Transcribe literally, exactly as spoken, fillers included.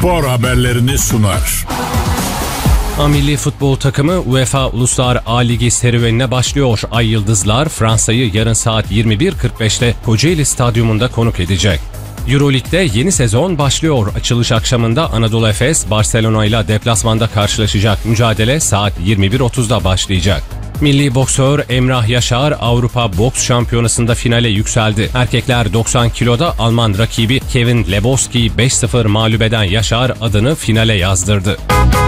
spor haberlerini sunar. A milli futbol takımı UEFA Uluslar A Ligi serüvenine başlıyor. Ay Yıldızlar Fransa'yı yarın saat yirmi bir kırk beşte Kocaeli Stadyumunda konuk edecek. Euroleague'de yeni sezon başlıyor. Açılış akşamında Anadolu Efes Barcelona ile deplasmanda karşılaşacak. Mücadele saat yirmi bir otuzda başlayacak. Milli boksör Emrah Yaşar Avrupa Boks Şampiyonası'nda finale yükseldi. Erkekler doksan kiloda Alman rakibi Kevin Lebowski'yi beş sıfır mağlup eden Yaşar adını finale yazdırdı.